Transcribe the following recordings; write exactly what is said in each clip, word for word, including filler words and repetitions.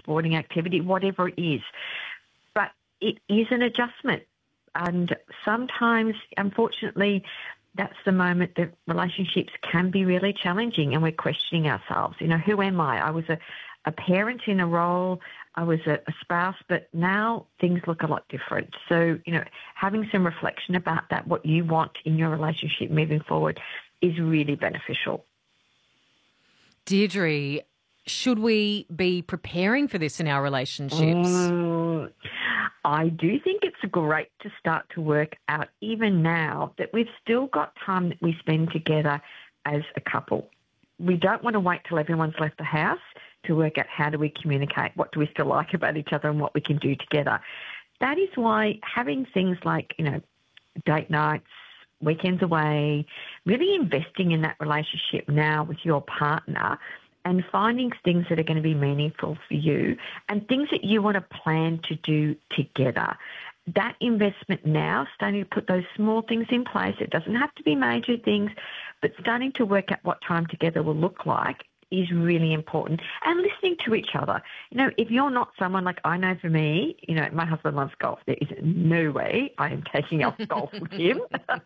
sporting activity, whatever it is. But it is an adjustment. And sometimes, unfortunately, that's the moment that relationships can be really challenging and we're questioning ourselves. You know, who am I? I was a, a parent in a role, I was a, a spouse, but now things look a lot different. So, you know, having some reflection about that, what you want in your relationship moving forward, is really beneficial. Deirdre, should we be preparing for this in our relationships? Mm, I do think it's great to start to work out, even now, that we've still got time that we spend together as a couple. We don't want to wait till everyone's left the house to work out how do we communicate, what do we still like about each other and what we can do together. That is why having things like, you know, date nights, weekends away, really investing in that relationship now with your partner and finding things that are going to be meaningful for you and things that you want to plan to do together. That investment now, starting to put those small things in place, it doesn't have to be major things, but starting to work out what time together will look like is really important. And listening to each other. You know, if you're not someone like, I know for me, you know, my husband loves golf. There is no way I am taking up golf with him.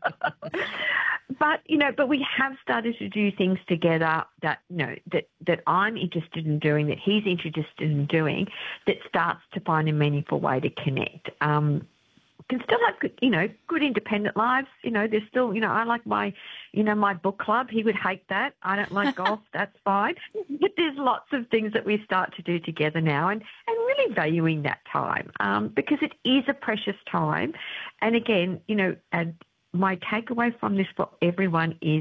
But, you know, but we have started to do things together that, you know, that, that I'm interested in doing, that he's interested in doing, that starts to find a meaningful way to connect. Um, can still have good, you know, good independent lives. You know, there's still, you know, I like my, you know, my book club. He would hate that. I don't like golf. That's fine. But there's lots of things that we start to do together now and, and really valuing that time um, because it is a precious time. And again, you know, and my takeaway from this for everyone is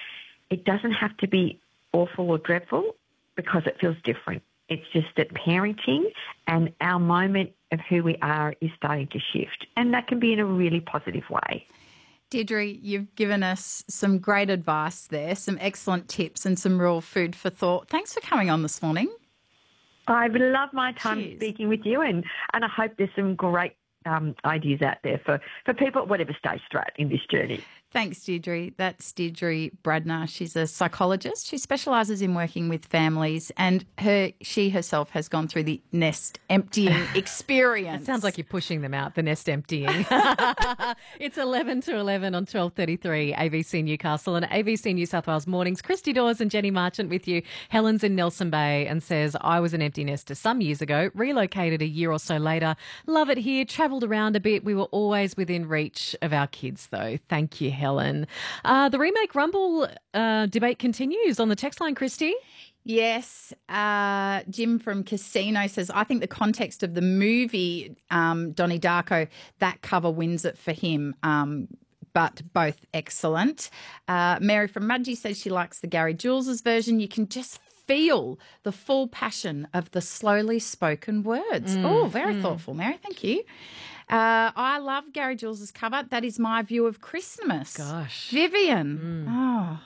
it doesn't have to be awful or dreadful because it feels different. It's just that parenting and our moment of who we are is starting to shift, and that can be in a really positive way. Deirdre, you've given us some great advice there, some excellent tips and some real food for thought. Thanks for coming on this morning. I've loved my time Cheers. speaking with you, and, and I hope there's some great um, ideas out there for, for people at whatever stage they're at in this journey. Thanks, Deirdre. That's Deirdre Bradner. She's a psychologist. She specialises in working with families, and her she herself has gone through the nest emptying experience. It sounds like you're pushing them out, the nest emptying. It's eleven to eleven on twelve thirty-three A B C Newcastle and A B C New South Wales Mornings. Christy Dawes and Jenny Marchant with you. Helen's in Nelson Bay and says, I was an empty nester some years ago, relocated a year or so later. Love it here, travelled around a bit. We were always within reach of our kids, though. Thank you, Helen. Uh, the remake Rumble uh, debate continues on the text line, Christy. Yes. Uh, Jim from Casino says, I think the context of the movie, um, Donnie Darko, that cover wins it for him. Um, but both excellent. Uh, Mary from Mudgee says she likes the Gary Jules' version. You can just feel the full passion of the slowly spoken words. Mm, oh, very mm. thoughtful, Mary. Thank you. Uh, I love Gary Jules' cover. That is my view of Christmas. Gosh. Vivian. Mm. Oh.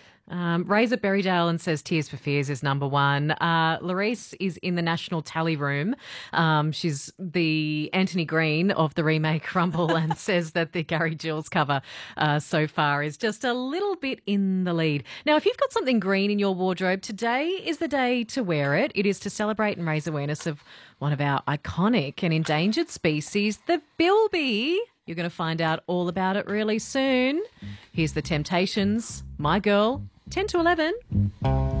Um, Ray's at Berrydale and says Tears for Fears is number one. Uh, Larice is in the National Tally Room. Um, she's the Anthony Green of the remake Rumble and says that the Gary Jules cover uh, so far is just a little bit in the lead. Now, if you've got something green in your wardrobe, today is the day to wear it. It is to celebrate and raise awareness of one of our iconic and endangered species, the bilby. You're going to find out all about it really soon. Here's the Temptations, My Girl, ten to eleven.